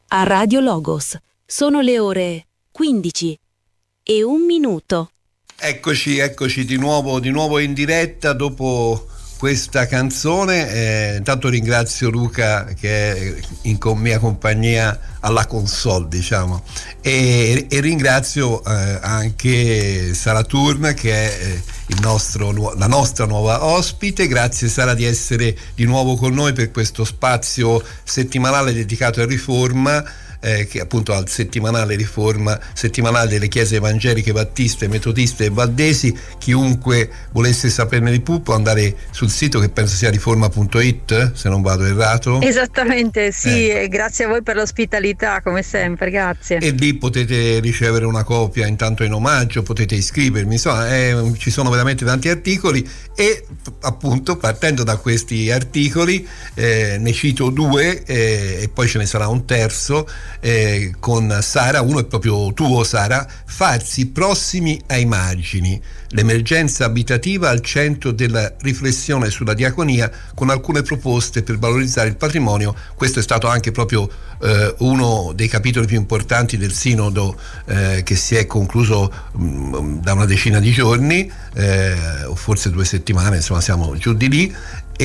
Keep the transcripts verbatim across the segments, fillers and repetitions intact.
a Radio Logos. Sono le ore quindici e un minuto. Eccoci, eccoci di nuovo, di nuovo in diretta dopo questa canzone. Eh, intanto ringrazio Luca che è in con mia compagnia alla console, diciamo, e, e ringrazio eh, anche Sara Turn che è eh, il nostro, la nostra nuova ospite. Grazie Sara di essere di nuovo con noi per questo spazio settimanale dedicato a Riforma, eh, che appunto al settimanale Riforma, settimanale delle chiese evangeliche battiste, metodiste e valdesi. Chiunque volesse saperne di più può andare sul sito, che penso sia riforma punto it, se non vado errato. Esattamente, sì, eh. e grazie a voi per l'ospitalità come sempre, grazie. E lì potete ricevere una copia intanto in omaggio, potete iscrivermi, insomma eh, ci sono veramente tanti articoli, e appunto partendo da questi articoli eh, ne cito due eh, e poi ce ne sarà un terzo eh, con Sara. Uno è proprio tuo, Sara: farsi prossimi ai margini, l'emergenza abitativa al centro della riflessione sulla diaconia, con alcune proposte per valorizzare il patrimonio. Questo è stato anche proprio eh, uno dei capitoli più importanti del sinodo eh, che si è concluso mh, da una decina di giorni eh, o forse due settimane, insomma siamo giù di lì.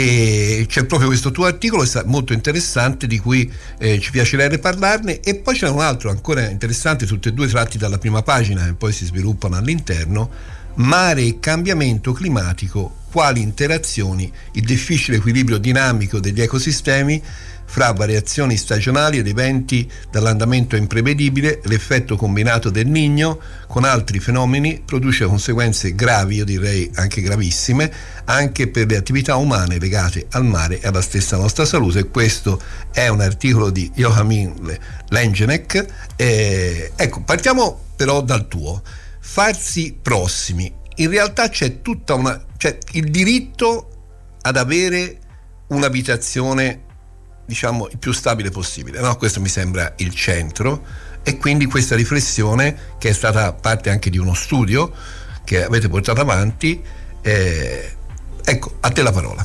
E c'è proprio questo tuo articolo molto interessante di cui eh, ci piacerebbe parlarne, e poi c'è un altro ancora interessante, tutti e due tratti dalla prima pagina e poi si sviluppano all'interno: mare e cambiamento climatico, quali interazioni, il difficile equilibrio dinamico degli ecosistemi fra variazioni stagionali ed eventi dall'andamento imprevedibile, l'effetto combinato del Niño con altri fenomeni produce conseguenze gravi, io direi anche gravissime, anche per le attività umane legate al mare e alla stessa nostra salute. Questo è un articolo di Joachim Langeneck. Eh, ecco, partiamo però dal tuo. Farsi prossimi. In realtà c'è tutta una, cioè il diritto ad avere un'abitazione, diciamo, il più stabile possibile, no? Questo mi sembra il centro, e quindi questa riflessione, che è stata parte anche di uno studio che avete portato avanti, eh, ecco, a te la parola.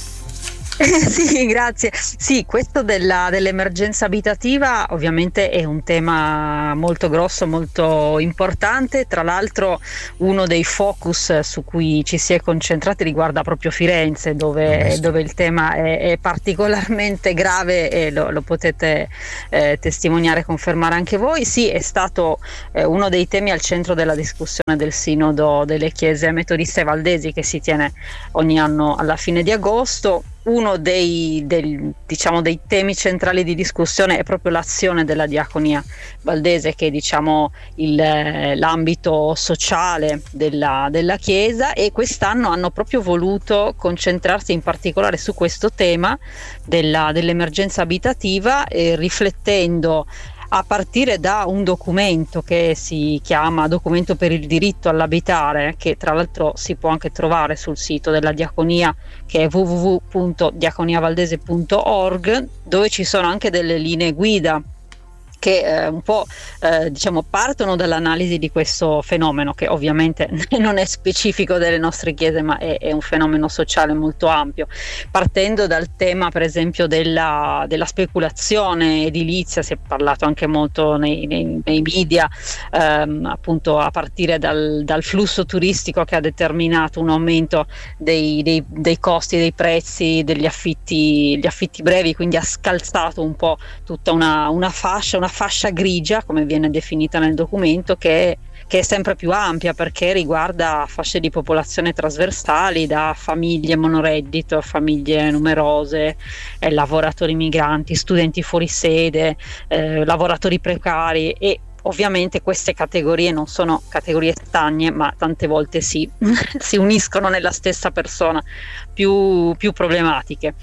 Sì, grazie. Sì, questo della, dell'emergenza abitativa ovviamente è un tema molto grosso, molto importante. Tra l'altro uno dei focus su cui ci si è concentrati riguarda proprio Firenze, dove, dove il tema è, è particolarmente grave, e lo, lo potete eh, testimoniare e confermare anche voi. Sì, è stato eh, uno dei temi al centro della discussione del Sinodo delle Chiese Metodiste e Valdesi, che si tiene ogni anno alla fine di agosto. Uno dei, del, diciamo, dei temi centrali di discussione è proprio l'azione della diaconia valdese, che è, diciamo, il, l'ambito sociale della, della Chiesa, e quest'anno hanno proprio voluto concentrarsi in particolare su questo tema della, dell'emergenza abitativa, eh, riflettendo a partire da un documento che si chiama Documento per il diritto all'abitare, che tra l'altro si può anche trovare sul sito della Diaconia, che è w w w punto diaconiavaldese punto org, dove ci sono anche delle linee guida che eh, un po' eh, diciamo partono dall'analisi di questo fenomeno, che ovviamente non è specifico delle nostre chiese, ma è, è un fenomeno sociale molto ampio, partendo dal tema per esempio della, della speculazione edilizia. Si è parlato anche molto nei, nei, nei media, ehm, appunto a partire dal, dal flusso turistico, che ha determinato un aumento dei, dei, dei costi, dei prezzi degli affitti, gli affitti brevi, quindi ha scalzato un po' tutta una, una fascia, una fascia grigia, come viene definita nel documento, che è, che è sempre più ampia, perché riguarda fasce di popolazione trasversali, da famiglie monoreddito, famiglie numerose, eh, lavoratori migranti, studenti fuori sede, eh, lavoratori precari, e ovviamente queste categorie non sono categorie stagne, ma tante volte si, si uniscono nella stessa persona, più, più problematiche.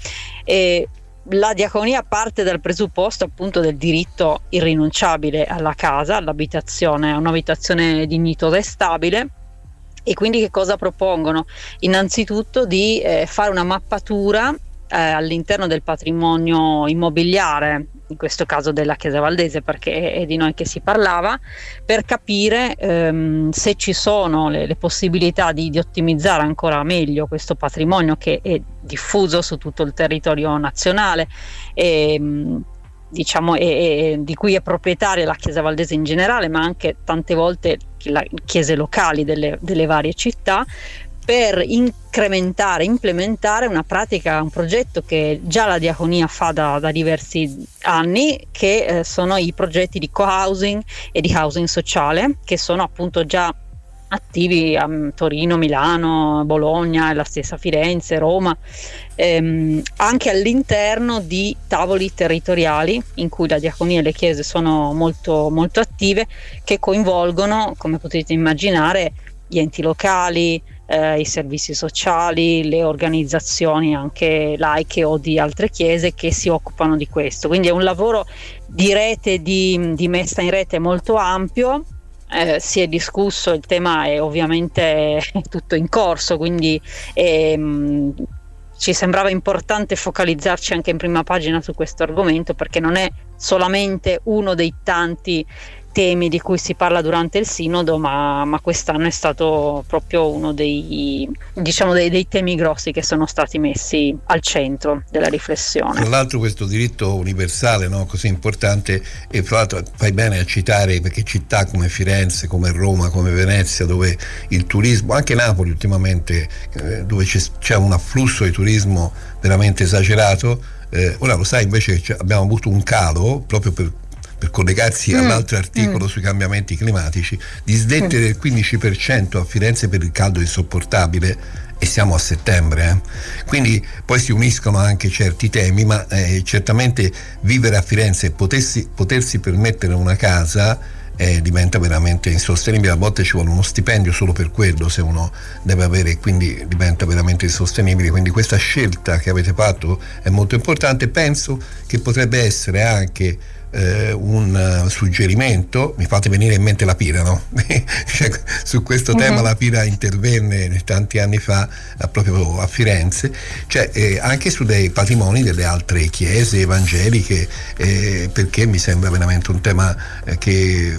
E la diaconia parte dal presupposto appunto del diritto irrinunciabile alla casa, all'abitazione, a un'abitazione dignitosa e stabile. E quindi che cosa propongono? Innanzitutto di eh, fare una mappatura eh, all'interno del patrimonio immobiliare, in questo caso della Chiesa Valdese, perché è di noi che si parlava, per capire ehm, se ci sono le, le possibilità di, di ottimizzare ancora meglio questo patrimonio, che è diffuso su tutto il territorio nazionale, e, diciamo e, e, di cui è proprietaria la Chiesa Valdese in generale, ma anche tante volte le chiese locali delle, delle varie città, per incrementare, implementare una pratica, un progetto che già la diaconia fa da, da diversi anni, che eh, sono i progetti di co-housing e di housing sociale, che sono appunto già attivi a Torino, Milano, Bologna, la stessa Firenze, Roma, ehm, anche all'interno di tavoli territoriali in cui la diaconia e le chiese sono molto, molto attive, che coinvolgono, come potete immaginare, gli enti locali, eh, i servizi sociali, le organizzazioni anche laiche o di altre chiese che si occupano di questo. Quindi è un lavoro di rete, di, di messa in rete molto ampio. Eh, si è discusso, il tema è ovviamente tutto in corso, quindi ehm, ci sembrava importante focalizzarci anche in prima pagina su questo argomento, perché non è solamente uno dei tanti temi di cui si parla durante il sinodo, ma, ma quest'anno è stato proprio uno dei, diciamo dei, dei temi grossi che sono stati messi al centro della riflessione. Tra l'altro questo diritto universale, no, così importante, e tra l'altro fai bene a citare, perché città come Firenze, come Roma, come Venezia, dove il turismo, anche Napoli ultimamente, eh, dove c'è, c'è un afflusso di turismo veramente esagerato, eh, ora lo sai, invece abbiamo avuto un calo proprio per per collegarsi mm. all'altro articolo mm. sui cambiamenti climatici, di sdette del quindici per cento a Firenze per il caldo insopportabile, e siamo a settembre, eh. Quindi poi si uniscono anche certi temi, ma eh, certamente vivere a Firenze e potersi, potersi permettere una casa eh, diventa veramente insostenibile. A volte ci vuole uno stipendio solo per quello, se uno deve avere, quindi diventa veramente insostenibile. Quindi questa scelta che avete fatto è molto importante. Penso che potrebbe essere anche Eh, un uh, suggerimento, mi fate venire in mente la Pira, no? Cioè, su questo uh-huh. tema la Pira intervenne tanti anni fa uh, proprio a Firenze, cioè eh, anche su dei patrimoni delle altre chiese evangeliche, eh, perché mi sembra veramente un tema eh, che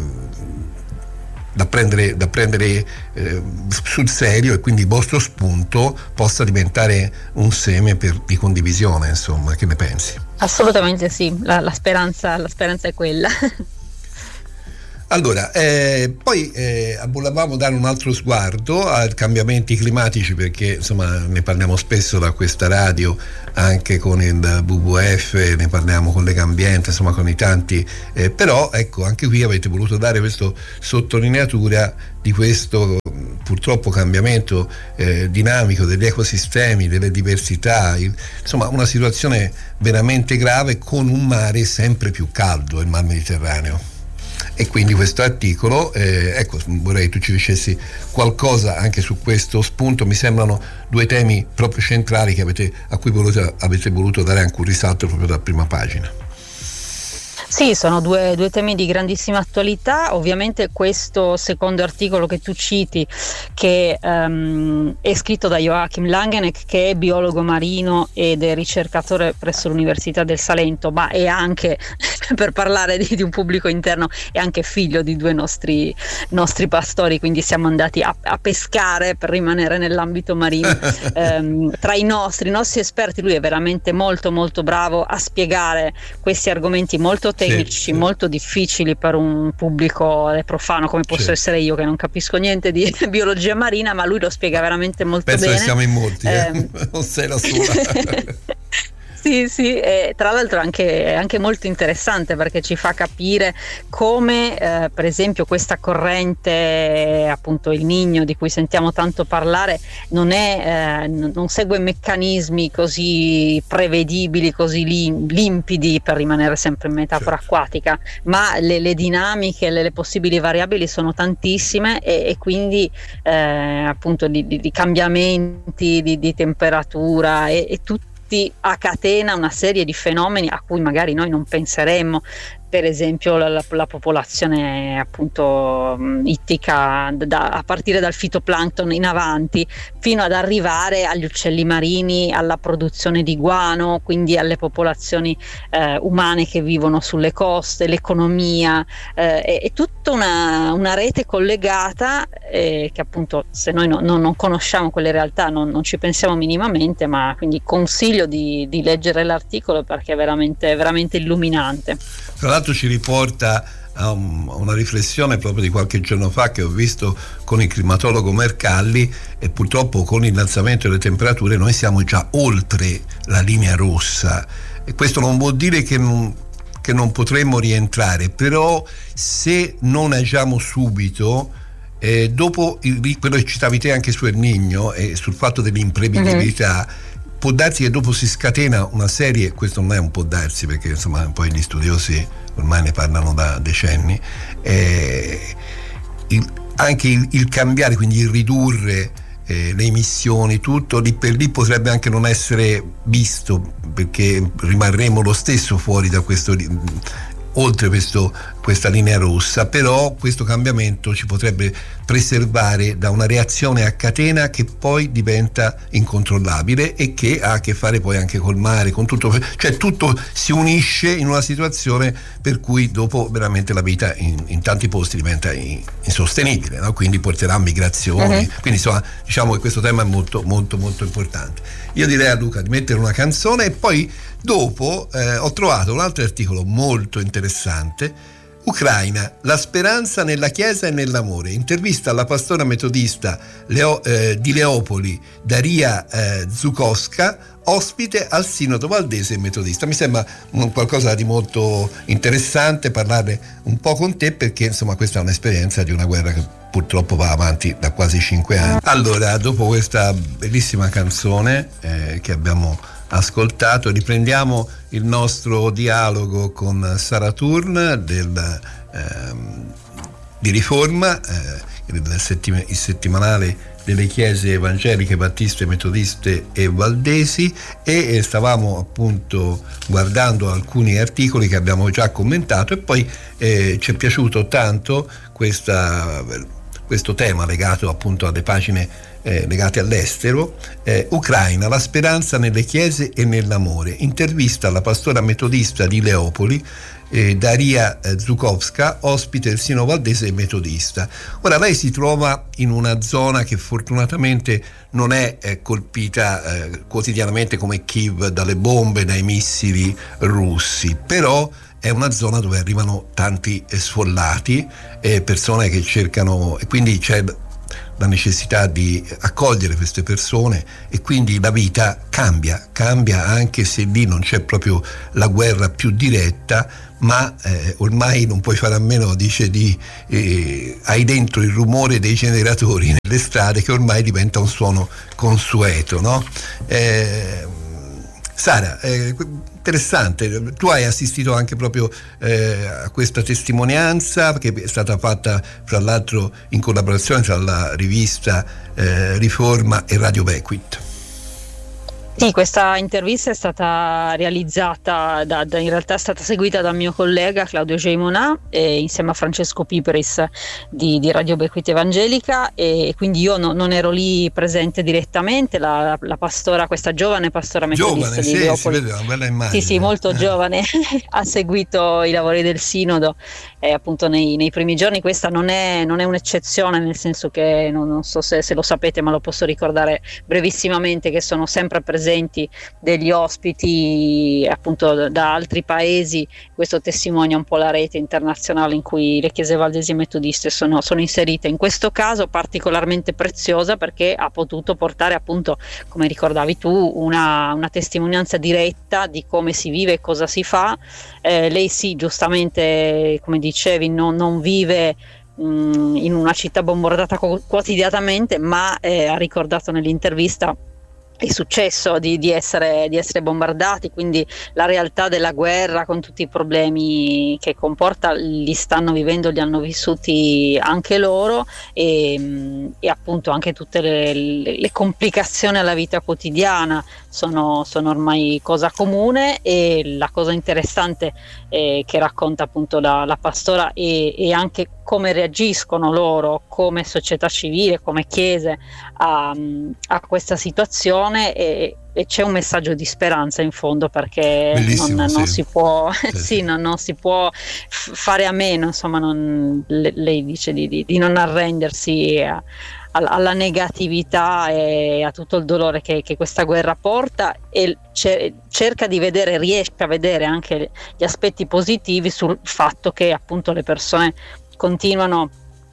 da prendere, da prendere eh, sul serio, e quindi il vostro spunto possa diventare un seme per, di condivisione, insomma. Che ne pensi? Assolutamente sì, la, la speranza, la speranza è quella. Allora, eh, poi eh, volevamo dare un altro sguardo ai cambiamenti climatici, perché insomma ne parliamo spesso da questa radio, anche con il W W F, ne parliamo con Legambiente, insomma con i tanti, eh, però ecco, anche qui avete voluto dare questa sottolineatura di questo purtroppo cambiamento eh, dinamico degli ecosistemi, delle diversità, il, insomma una situazione veramente grave, con un mare sempre più caldo, il Mar Mediterraneo. E quindi questo articolo, eh, ecco, vorrei tu ci dicessi qualcosa anche su questo spunto. Mi sembrano due temi proprio centrali che avete, a cui voluto, avete voluto dare anche un risalto proprio da prima pagina. Sì, sono due, due temi di grandissima attualità. Ovviamente questo secondo articolo che tu citi, che um, è scritto da Joachim Langeneck, che è biologo marino ed è ricercatore presso l'Università del Salento, ma è anche, per parlare di, di un pubblico interno, è anche figlio di due nostri, nostri pastori, quindi siamo andati a, a pescare, per rimanere nell'ambito marino, um, tra i nostri, i nostri esperti. Lui è veramente molto molto bravo a spiegare questi argomenti molto tecnici, sì, sì. molto difficili per un pubblico profano come posso sì. essere io, che non capisco niente di biologia marina, ma lui lo spiega veramente molto Penso bene. Penso che siamo in molti, eh? Eh. Non sei la sola. Sì, sì, e tra l'altro anche, è anche molto interessante, perché ci fa capire come eh, per esempio questa corrente, appunto il Niño, di cui sentiamo tanto parlare, non, è, eh, non segue meccanismi così prevedibili, così lim- limpidi, per rimanere sempre in metafora certo. acquatica, ma le, le dinamiche, le, le possibili variabili sono tantissime, e, e quindi eh, appunto di, di, di cambiamenti di, di temperatura e, e tutto a catena una serie di fenomeni a cui magari noi non penseremmo. per esempio la, la, la popolazione appunto ittica da, a partire dal fitoplancton in avanti fino ad arrivare agli uccelli marini, alla produzione di guano, quindi alle popolazioni eh, umane che vivono sulle coste, l'economia, eh, è, è tutta una, una rete collegata eh, che appunto se noi no, no, non conosciamo quelle realtà non, non ci pensiamo minimamente, ma quindi consiglio di, di leggere l'articolo perché è veramente, veramente illuminante. Tra l'altro ci riporta a una riflessione proprio di qualche giorno fa che ho visto con il climatologo Mercalli, e purtroppo con l'innalzamento delle temperature noi siamo già oltre la linea rossa, e questo non vuol dire che non, che non potremmo rientrare, però se non agiamo subito, eh, dopo il, quello che citavi te anche su El Niño e sul fatto dell'imprevedibilità, mm-hmm. può darsi che dopo si scatena una serie, questo non è un può darsi perché insomma poi gli studiosi ormai ne parlano da decenni, eh, il, anche il, il cambiare, quindi il ridurre eh, le emissioni, tutto lì per lì potrebbe anche non essere visto, perché rimarremo lo stesso fuori da questo, oltre questo, questa linea rossa, però questo cambiamento ci potrebbe preservare da una reazione a catena che poi diventa incontrollabile e che ha a che fare poi anche col mare, con tutto, cioè tutto si unisce in una situazione per cui dopo veramente la vita in, in tanti posti diventa insostenibile, no? Quindi porterà a migrazioni, uh-huh. quindi insomma diciamo che questo tema è molto molto molto importante. Io direi a Luca di mettere una canzone e poi dopo eh, ho trovato un altro articolo molto interessante. Ucraina, la speranza nella Chiesa e nell'amore. Intervista alla pastora metodista Leo, eh, di Leopoli, Daria eh, Zukowska, ospite al Sinodo Valdese Metodista. Mi sembra un qualcosa di molto interessante parlarne un po' con te, perché insomma questa è un'esperienza di una guerra che purtroppo va avanti da quasi cinque anni. Allora, dopo questa bellissima canzone eh, che abbiamo ascoltato, riprendiamo il nostro dialogo con Sara Thurn del, ehm, di Riforma, eh, il, settim- il settimanale delle chiese evangeliche, battiste, metodiste e valdesi, e eh, stavamo appunto guardando alcuni articoli che abbiamo già commentato, e poi eh, ci è piaciuto tanto questa, questo tema legato appunto alle pagine Eh, legate all'estero. eh, Ucraina, la speranza nelle chiese e nell'amore. Intervista alla pastora metodista di Leopoli, eh, Daria eh, Zukowska, ospite del Sinodo Valdese Metodista. Ora lei si trova in una zona che fortunatamente non è eh, colpita eh, quotidianamente come Kiev dalle bombe, dai missili russi, però è una zona dove arrivano tanti eh, sfollati, eh, persone che cercano, e quindi c'è la necessità di accogliere queste persone, e quindi la vita cambia, cambia anche se lì non c'è proprio la guerra più diretta, ma eh, ormai non puoi fare a meno, dice, di eh, hai dentro il rumore dei generatori nelle strade che ormai diventa un suono consueto, no? Eh, Sara, eh, interessante, tu hai assistito anche proprio eh, a questa testimonianza che è stata fatta fra l'altro in collaborazione tra la rivista eh, Riforma e Radio Bequit. Sì, questa intervista è stata realizzata, da, da, in realtà è stata seguita dal mio collega Claudio Geimonà e insieme a Francesco Piperis di, di Radio Bequit Evangelica, e quindi io no, non ero lì presente direttamente. La, la, la pastora, questa giovane pastora metodista giovane, di sì, Leopoli, si vede una bella immagine. Sì, sì, molto eh. giovane, ha seguito i lavori del Sinodo eh, appunto nei, nei primi giorni. Questa non è, non è un'eccezione, nel senso che non, non so se, se lo sapete, ma lo posso ricordare brevissimamente, che sono sempre presenti degli ospiti appunto da altri paesi. Questo testimonia un po' la rete internazionale in cui le chiese valdesi metodiste sono, sono inserite, in questo caso particolarmente preziosa perché ha potuto portare appunto, come ricordavi tu, una, una testimonianza diretta di come si vive e cosa si fa. Eh, lei sì, giustamente, come dicevi, non, non vive mh, in una città bombardata co- quotidianamente, ma eh, ha ricordato nell'intervista è successo di, di, essere, di essere bombardati, quindi la realtà della guerra con tutti i problemi che comporta li stanno vivendo, li hanno vissuti anche loro, e, e appunto anche tutte le, le, le complicazioni alla vita quotidiana sono, sono ormai cosa comune. E la cosa interessante eh, che racconta appunto la, la pastora è, è anche come reagiscono loro come società civile, come chiese a, a questa situazione, e, e c'è un messaggio di speranza in fondo, perché non, non sì. si può sì, sì, sì. Non, non si può f- fare a meno, insomma, non, le, lei dice di, di, di non arrendersi a, alla negatività e a tutto il dolore che, che questa guerra porta, e ce- cerca di vedere, riesce a vedere anche gli aspetti positivi sul fatto che appunto le persone continuano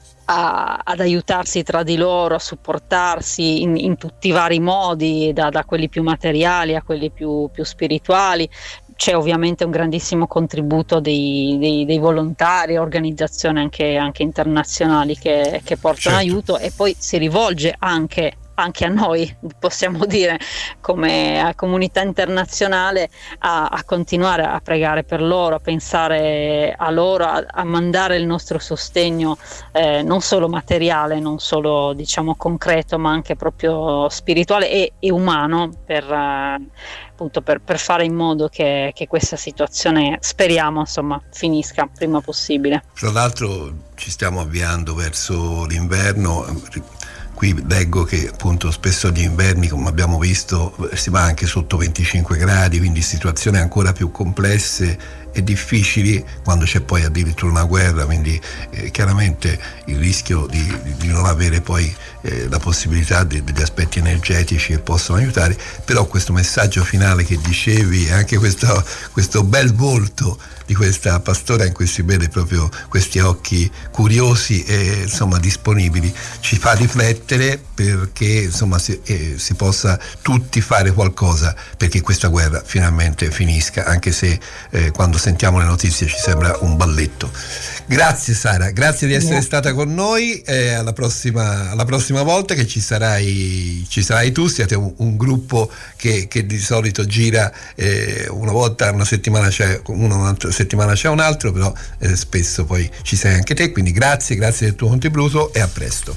a, ad aiutarsi tra di loro, a supportarsi in, in tutti i vari modi, da, da quelli più materiali a quelli più, più spirituali. C'è ovviamente un grandissimo contributo dei, dei, dei volontari, organizzazioni anche, anche internazionali che, che portano certo. aiuto, e poi si rivolge anche, anche a noi, possiamo dire, come a comunità internazionale, a, a continuare a pregare per loro, a pensare a loro, a, a mandare il nostro sostegno eh, non solo materiale, non solo diciamo concreto, ma anche proprio spirituale e, e umano, per uh, appunto per, per fare in modo che, che questa situazione, speriamo, insomma, finisca prima possibile. Tra l'altro ci stiamo avviando verso l'inverno. Qui leggo che appunto spesso gli inverni, come abbiamo visto, si va anche sotto venticinque gradi, quindi situazioni ancora più complesse e difficili quando c'è poi addirittura una guerra, quindi eh, chiaramente il rischio di, di, di non avere poi eh, la possibilità di, degli aspetti energetici che possono aiutare. Però questo messaggio finale che dicevi, anche questo, questo bel volto di questa pastora in cui si vede proprio questi occhi curiosi e insomma disponibili, ci fa riflettere perché insomma si, eh, si possa tutti fare qualcosa perché questa guerra finalmente finisca, anche se eh, quando sentiamo le notizie ci sembra un balletto. Grazie Sara, grazie di essere stata con noi, eh, alla prossima, alla prossima volta che ci sarai, ci sarai tu. Siete un, un gruppo che, che di solito gira eh, una volta una settimana c'è uno, un'altra settimana c'è un altro, però eh, spesso poi ci sei anche te, quindi grazie, grazie del tuo contributo e a presto.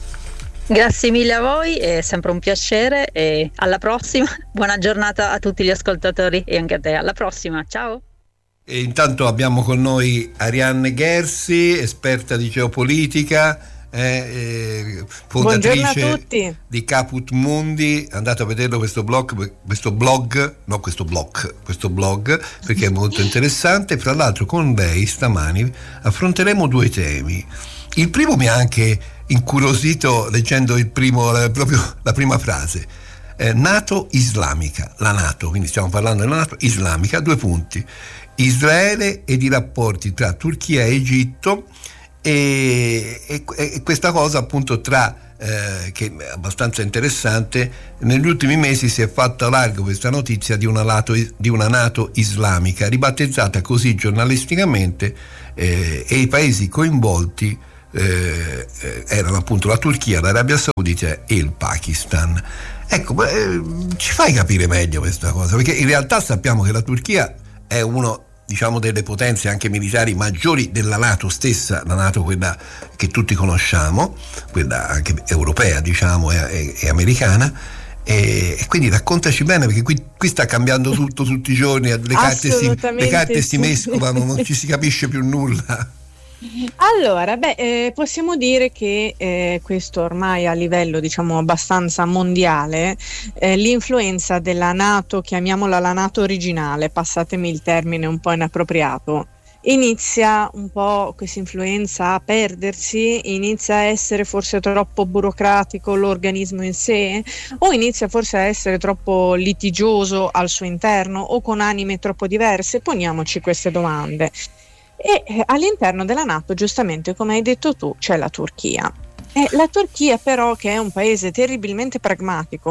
Grazie mille a voi, è sempre un piacere, e alla prossima. Buona giornata a tutti gli ascoltatori e anche a te. Alla prossima, ciao. E intanto abbiamo con noi Arianne Gersi, esperta di geopolitica, eh, fondatrice di Caput Mundi. Andate a vederlo questo blog, questo blog, no questo blog, questo blog perché è molto interessante. Fra l'altro con lei stamani affronteremo due temi. Il primo mi ha anche incuriosito leggendo il primo, proprio la prima frase. Eh, NATO islamica, la NATO, quindi stiamo parlando della NATO islamica, due punti. Israele ed i rapporti tra Turchia e Egitto, e, e, e questa cosa appunto tra eh, che è abbastanza interessante. Negli ultimi mesi si è fatta largo questa notizia di una NATO, di una NATO islamica, ribattezzata così giornalisticamente, eh, e i paesi coinvolti eh, erano appunto la Turchia, l'Arabia Saudita e il Pakistan. Ecco, eh, ci fai capire meglio questa cosa, perché in realtà sappiamo che la Turchia è uno, diciamo, delle potenze anche militari maggiori della NATO stessa, la NATO quella che tutti conosciamo, quella anche europea, diciamo, e, e, e americana, e, e quindi raccontaci bene, perché qui, qui sta cambiando tutto tutti i giorni, le carte si, le carte si mescolano, non ci si capisce più nulla. Allora, beh, eh, possiamo dire che eh, questo ormai a livello, diciamo, abbastanza mondiale, eh, l'influenza della NATO, chiamiamola la NATO originale, passatemi il termine un po' inappropriato, inizia un po' questa influenza a perdersi, inizia a essere forse troppo burocratico l'organismo in sé, o inizia forse a essere troppo litigioso al suo interno, o con anime troppo diverse? Poniamoci queste domande. E eh, all'interno della NATO, giustamente come hai detto tu, c'è la Turchia. E la Turchia però, che è un paese terribilmente pragmatico,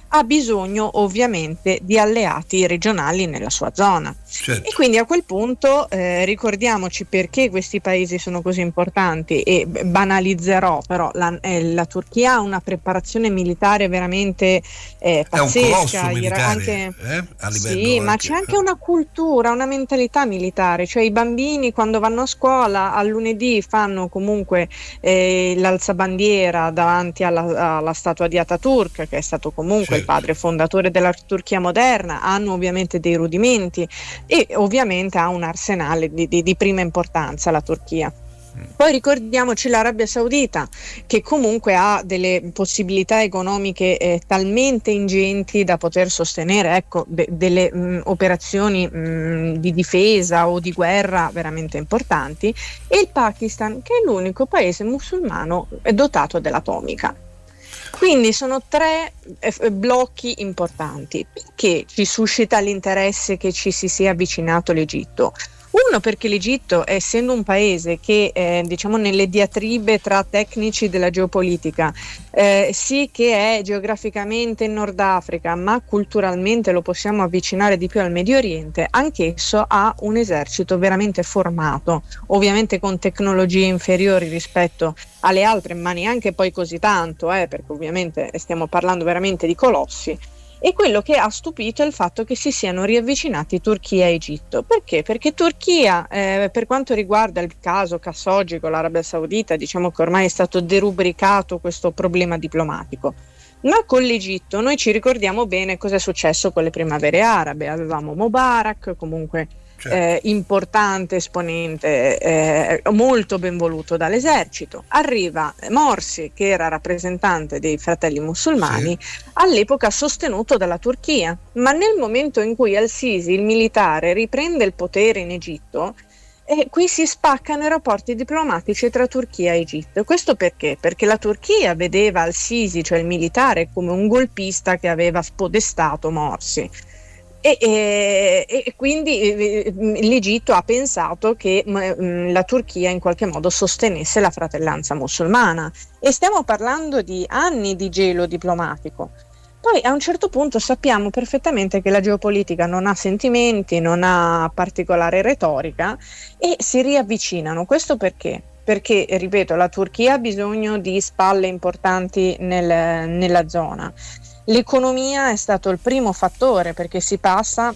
ha bisogno ovviamente di alleati regionali nella sua zona. Certo. E quindi a quel punto eh, ricordiamoci perché questi paesi sono così importanti, e banalizzerò, però la, eh, la Turchia ha una preparazione militare veramente eh, pazzesca. È un colosso militare, anche, eh? A livello sì, ma anche, c'è anche una cultura, una mentalità militare, cioè i bambini quando vanno a scuola al lunedì fanno comunque eh, l'alzabandiera davanti alla, alla statua di Ataturk, che è stato comunque certo. il padre fondatore della Turchia moderna, hanno ovviamente dei rudimenti e ovviamente ha un arsenale di, di, di prima importanza la Turchia. Poi ricordiamoci l'Arabia Saudita, che comunque ha delle possibilità economiche eh, talmente ingenti da poter sostenere ecco, de- delle mh, operazioni mh, di difesa o di guerra veramente importanti, e il Pakistan, che è l'unico paese musulmano dotato dell'atomica. Quindi sono tre eh, blocchi importanti. Perché ci suscita l'interesse che ci si sia avvicinato l'Egitto? Uno, perché l'Egitto, essendo un paese che eh, diciamo nelle diatribe tra tecnici della geopolitica, eh, sì che è geograficamente in Nord Africa, ma culturalmente lo possiamo avvicinare di più al Medio Oriente, anch'esso ha un esercito veramente formato, ovviamente con tecnologie inferiori rispetto alle altre, ma neanche poi così tanto, eh, perché ovviamente stiamo parlando veramente di colossi. E quello che ha stupito è il fatto che si siano riavvicinati Turchia e Egitto. Perché? Perché Turchia, eh, per quanto riguarda il caso Khashoggi con l'Arabia Saudita, diciamo che ormai è stato derubricato questo problema diplomatico. Ma con l'Egitto noi ci ricordiamo bene cosa è successo con le primavere arabe. Avevamo Mubarak, comunque certo. eh, importante esponente, eh, molto ben voluto dall'esercito. Arriva Morsi, che era rappresentante dei fratelli musulmani, sì. all'epoca sostenuto dalla Turchia. Ma nel momento in cui al-Sisi, il militare, riprende il potere in Egitto, e qui si spaccano i rapporti diplomatici tra Turchia e Egitto. Questo perché? Perché la Turchia vedeva al-Sisi, cioè il militare, come un golpista che aveva spodestato Morsi. E, e, e quindi l'Egitto ha pensato che mh, la Turchia in qualche modo sostenesse la fratellanza musulmana. E stiamo parlando di anni di gelo diplomatico. Poi a un certo punto sappiamo perfettamente che la geopolitica non ha sentimenti, non ha particolare retorica, e si riavvicinano. Questo perché? Perché, ripeto, la Turchia ha bisogno di spalle importanti nel, nella zona. L'economia è stato il primo fattore, perché si passa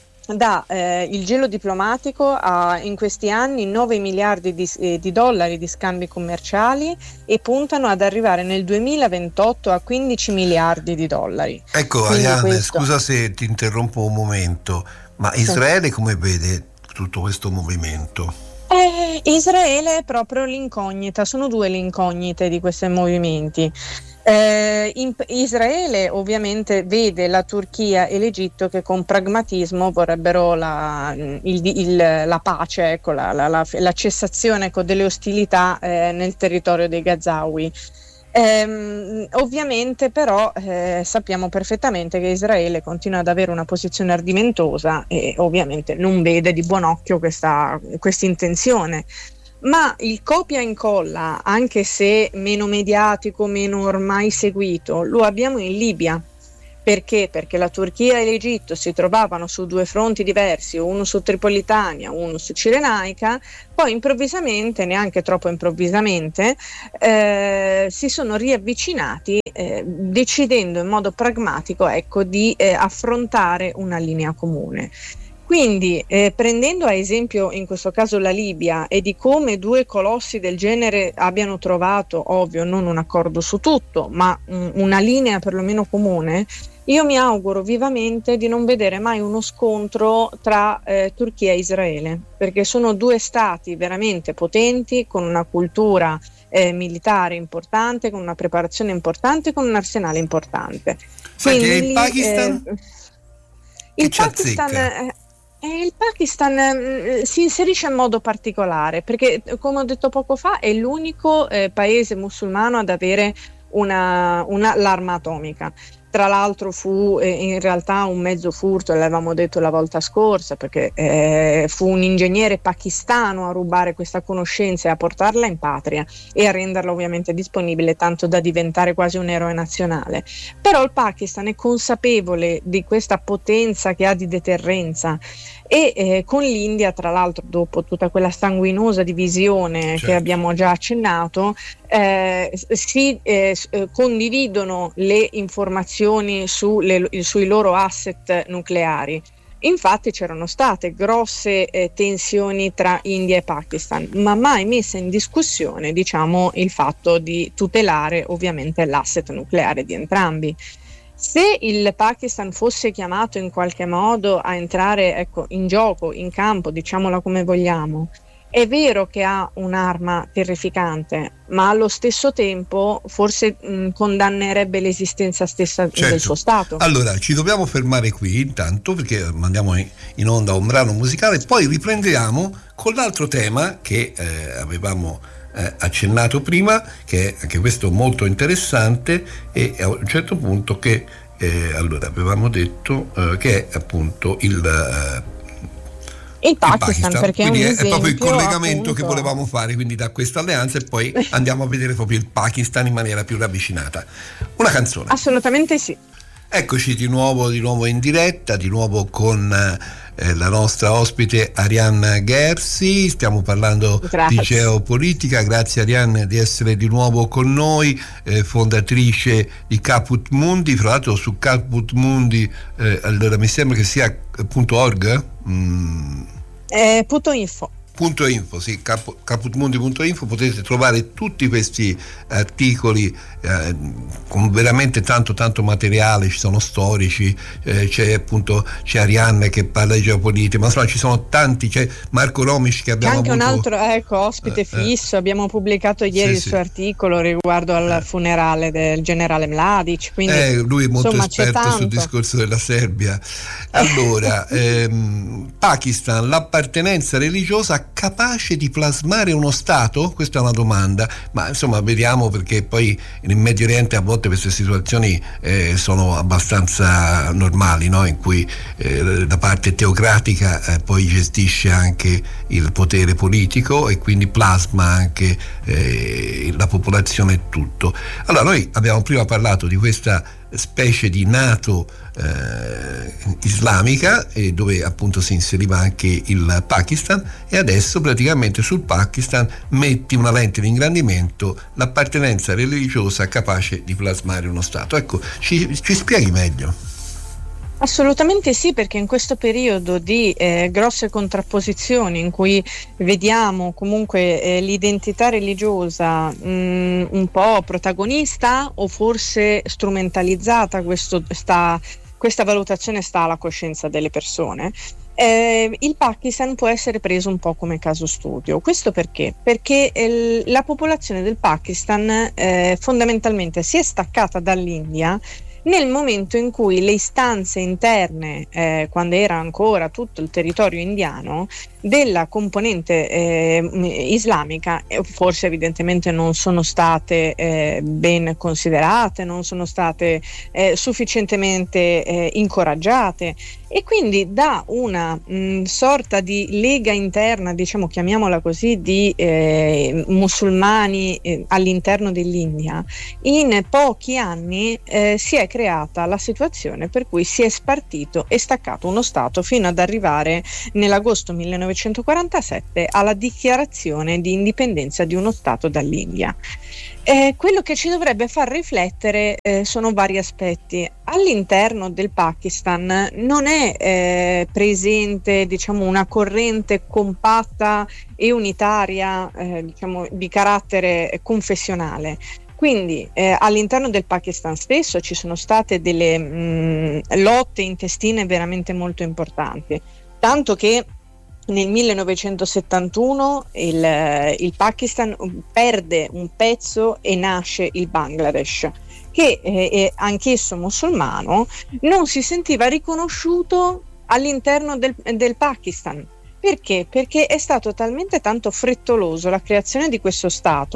da eh, il gelo diplomatico a in questi anni nove miliardi di, eh, di dollari di scambi commerciali, e puntano ad arrivare nel duemilaventotto a quindici miliardi di dollari. Ecco, Quindi Arianne, questo... scusa se ti interrompo un momento, ma Israele come vede tutto questo movimento? Eh, Israele è proprio l'incognita, sono due le incognite di questi movimenti. Eh, in, Israele ovviamente vede la Turchia e l'Egitto che con pragmatismo vorrebbero la, il, il, la pace, ecco, la, la, la, la cessazione ecco, delle ostilità eh, nel territorio dei Gazawi. Eh, ovviamente però eh, sappiamo perfettamente che Israele continua ad avere una posizione ardimentosa e ovviamente non vede di buon occhio questa intenzione. Ma il copia e incolla, anche se meno mediatico, meno ormai seguito, lo abbiamo in Libia. Perché? Perché la Turchia e l'Egitto si trovavano su due fronti diversi, uno su Tripolitania, uno su Cirenaica, poi improvvisamente, neanche troppo improvvisamente, eh, si sono riavvicinati eh, decidendo in modo pragmatico ecco, di eh, affrontare una linea comune. Quindi eh, prendendo a esempio in questo caso la Libia e di come due colossi del genere abbiano trovato, ovvio, non un accordo su tutto, ma un, una linea perlomeno comune, io mi auguro vivamente di non vedere mai uno scontro tra eh, Turchia e Israele, perché sono due stati veramente potenti, con una cultura eh, militare importante, con una preparazione importante, con un arsenale importante. Senti, Quindi, il Pakistan? Eh, il Pakistan... Eh, E il Pakistan eh, si inserisce in modo particolare perché, come ho detto poco fa, è l'unico eh, paese musulmano ad avere una, una, l'arma atomica. tra l'altro fu eh, in realtà un mezzo furto, l'avevamo detto la volta scorsa, perché eh, fu un ingegnere pakistano a rubare questa conoscenza e a portarla in patria e a renderla ovviamente disponibile, tanto da diventare quasi un eroe nazionale. Però il Pakistan è consapevole di questa potenza che ha di deterrenza e eh, con l'India, tra l'altro, dopo tutta quella sanguinosa divisione certo. che abbiamo già accennato, eh, si eh, condividono le informazioni sulle, sui loro asset nucleari. Infatti c'erano state grosse eh, tensioni tra India e Pakistan, ma mai messa in discussione, diciamo, il fatto di tutelare ovviamente l'asset nucleare di entrambi. Se il Pakistan fosse chiamato in qualche modo a entrare, ecco, in gioco, in campo, diciamola come vogliamo, è vero che ha un'arma terrificante, ma allo stesso tempo forse mh, condannerebbe l'esistenza stessa certo. del suo Stato. Allora, ci dobbiamo fermare qui intanto, perché mandiamo in onda un brano musicale, poi riprendiamo con l'altro tema che eh, avevamo eh, accennato prima, che è anche questo molto interessante, e a un certo punto che eh, allora avevamo detto eh, che è appunto il eh, Il Pakistan, il Pakistan, perché quindi è, un è, esempio, è proprio il collegamento appunto, che volevamo fare, quindi da questa alleanza, e poi andiamo a vedere proprio il Pakistan in maniera più ravvicinata. Una canzone. Assolutamente sì. Eccoci di nuovo, di nuovo in diretta, di nuovo con eh, la nostra ospite Arianna Gersi. Stiamo parlando Grazie. di geopolitica. Grazie Arianna di essere di nuovo con noi, eh, fondatrice di Caput Mundi. Fra l'altro su Caput Mundi, eh, allora mi sembra che sia .org? Mm. Eh, punto info. Punto info, sì, cap- caputmundi punto info, potete trovare tutti questi articoli eh, con veramente tanto tanto materiale, ci sono storici, eh, c'è appunto c'è Arianna che parla di geopolitica, ma insomma ci sono tanti, c'è Marco Romisch che abbiamo anche avuto, un altro ecco ospite eh, fisso, abbiamo pubblicato ieri sì, il sì. suo articolo riguardo al eh. funerale del generale Mladic, quindi eh, lui è molto insomma, esperto sul discorso della Serbia. Allora ehm, Pakistan, l'appartenenza religiosa capace di plasmare uno Stato? Questa è una domanda, ma insomma vediamo, perché poi nel Medio Oriente a volte queste situazioni eh, sono abbastanza normali, no? In cui eh, la parte teocratica eh, poi gestisce anche il potere politico e quindi plasma anche eh, la popolazione e tutto. Allora noi abbiamo prima parlato di questa specie di NATO eh, islamica, eh, dove appunto si inseriva anche il Pakistan, e adesso praticamente sul Pakistan metti una lente di ingrandimento, l'appartenenza religiosa capace di plasmare uno Stato. Ecco, ci, ci spieghi meglio? Assolutamente sì, perché in questo periodo di eh, grosse contrapposizioni in cui vediamo comunque eh, l'identità religiosa mh, un po' protagonista o forse strumentalizzata, questo sta, questa valutazione sta alla coscienza delle persone. Eh, il Pakistan può essere preso un po' come caso studio. Questo perché? Perché eh, la popolazione del Pakistan eh, fondamentalmente si è staccata dall'India nel momento in cui le istanze interne, eh, quando era ancora tutto il territorio indiano, della componente eh, islamica forse evidentemente non sono state eh, ben considerate, non sono state eh, sufficientemente eh, incoraggiate, e quindi da una mh, sorta di lega interna, diciamo, chiamiamola così, di eh, musulmani eh, all'interno dell'India, in pochi anni eh, si è creata la situazione per cui si è spartito e staccato uno Stato fino ad arrivare nell'agosto millenovecentoquarantasette alla dichiarazione di indipendenza di uno Stato dall'India. Eh, quello che ci dovrebbe far riflettere eh, sono vari aspetti. All'interno del Pakistan non è eh, presente, diciamo, una corrente compatta e unitaria, eh, diciamo, di carattere confessionale. Quindi eh, all'interno del Pakistan stesso ci sono state delle mh, lotte intestine veramente molto importanti, tanto che nel millenovecentosettantuno il, il Pakistan perde un pezzo e nasce il Bangladesh, che eh, è anch'esso musulmano, non si sentiva riconosciuto all'interno del, del Pakistan. Perché? Perché è stato talmente tanto frettoloso la creazione di questo Stato,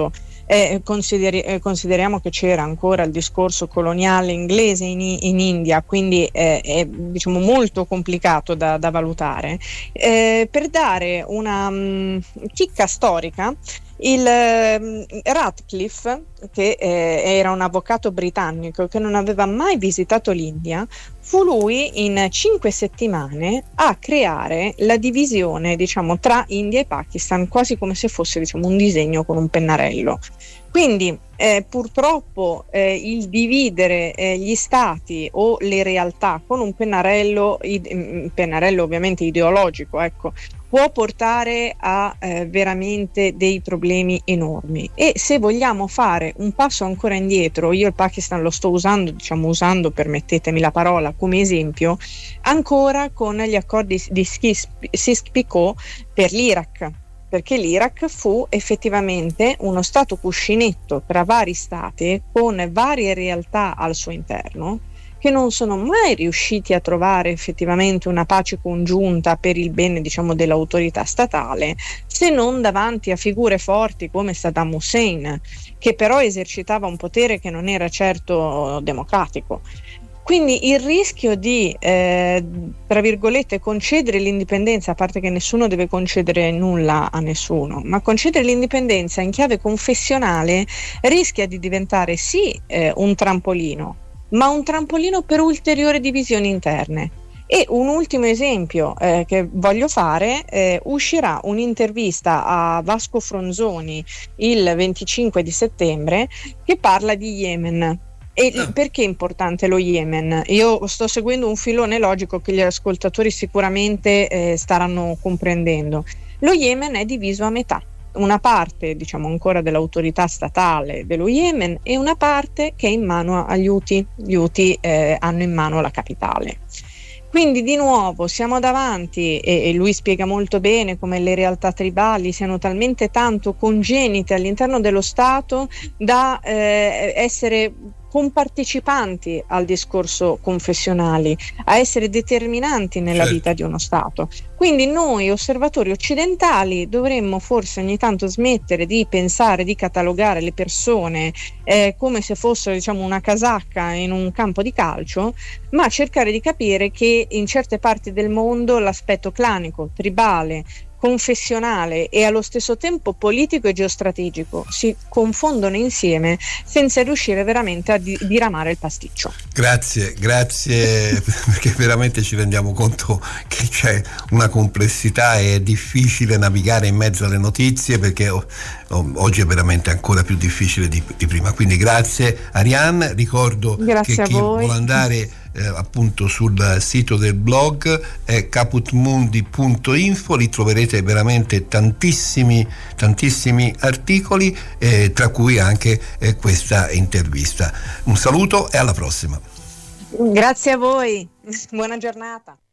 Eh, consideri- eh, consideriamo che c'era ancora il discorso coloniale inglese in, in India, quindi eh, è diciamo molto complicato da, da valutare. Eh, per dare una mh, chicca storica, il eh, Radcliffe, che eh, era un avvocato britannico che non aveva mai visitato l'India, fu lui in cinque settimane a creare la divisione, diciamo, tra India e Pakistan, quasi come se fosse, diciamo, un disegno con un pennarello. Quindi eh, purtroppo eh, il dividere eh, gli stati o le realtà con un pennarello, id- pennarello ovviamente ideologico, ecco, può portare a eh, veramente dei problemi enormi. E se vogliamo fare un passo ancora indietro, io il Pakistan lo sto usando, diciamo usando, permettetemi la parola, come esempio, ancora con gli accordi di Sykes-Picot per l'Iraq, perché l'Iraq fu effettivamente uno stato cuscinetto tra vari stati con varie realtà al suo interno, che non sono mai riusciti a trovare effettivamente una pace congiunta per il bene, diciamo, dell'autorità statale, se non davanti a figure forti come Saddam Hussein, che però esercitava un potere che non era certo democratico. Quindi il rischio di, eh, tra virgolette, concedere l'indipendenza, a parte che nessuno deve concedere nulla a nessuno, ma concedere l'indipendenza in chiave confessionale rischia di diventare sì eh, un trampolino, ma un trampolino per ulteriori divisioni interne. E un ultimo esempio eh, che voglio fare, eh, uscirà un'intervista a Vasco Fronzoni il venticinque di settembre che parla di Yemen. E no. Perché è importante lo Yemen? Io sto seguendo un filone logico che gli ascoltatori sicuramente eh, staranno comprendendo. Lo Yemen è diviso a metà. Una parte, diciamo, ancora dell'autorità statale dello Yemen e una parte che è in mano agli Houthi. Gli Houthi eh, hanno in mano la capitale. Quindi di nuovo siamo davanti, e, e lui spiega molto bene come le realtà tribali siano talmente tanto congenite all'interno dello Stato da eh, essere compartecipanti al discorso confessionali, a essere determinanti nella certo. vita di uno Stato. Quindi noi osservatori occidentali dovremmo forse ogni tanto smettere di pensare, di catalogare le persone eh, come se fossero, diciamo, una casacca in un campo di calcio, ma cercare di capire che in certe parti del mondo l'aspetto clanico, tribale, confessionale e allo stesso tempo politico e geostrategico si confondono insieme senza riuscire veramente a di- diramare il pasticcio. Grazie, grazie perché veramente ci rendiamo conto che c'è una complessità e è difficile navigare in mezzo alle notizie, perché oh, oh, oggi è veramente ancora più difficile di, di prima. Quindi grazie Arianne, ricordo grazie che chi voi. vuole andare Eh, appunto sul sito del blog è caputmundi punto info, lì troverete veramente tantissimi tantissimi articoli, eh, tra cui anche eh, questa intervista. Un saluto e alla prossima. Grazie a voi, buona giornata.